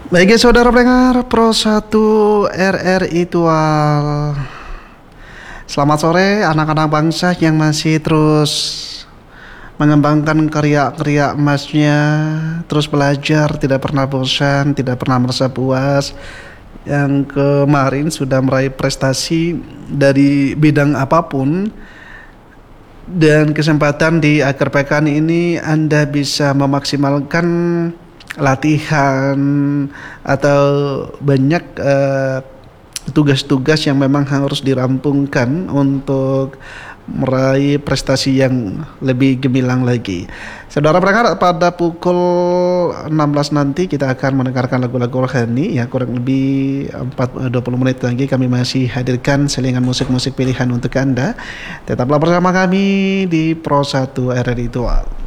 Baik ya saudara pendengar Pro 1 RRI Tual. Selamat sore anak-anak bangsa yang masih terus mengembangkan karya-karya emasnya, terus belajar, tidak pernah bosan, tidak pernah merasa puas. Yang kemarin sudah meraih prestasi dari bidang apapun, dan kesempatan di akhir pekan ini Anda bisa memaksimalkan latihan atau banyak tugas-tugas yang memang harus dirampungkan untuk meraih prestasi yang lebih gemilang lagi. Saudara pendengar, pada pukul 16 nanti kita akan mendengarkan lagu-lagu rohani ya, kurang lebih 20 menit lagi kami masih hadirkan selingan musik-musik pilihan untuk Anda. Tetaplah bersama kami di Pro 1 RRI Tual.